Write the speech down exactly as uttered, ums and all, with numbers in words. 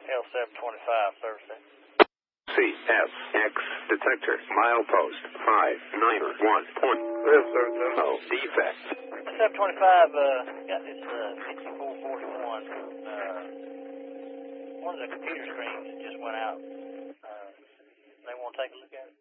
L seven twenty-five, service station. C S X detector, milepost five nine one point Yes, sir. oh defect. seven twenty-five, uh, got this, uh, sixty-four forty-one, uh, one of the computer screens just went out. Uh, they want to take a look at it?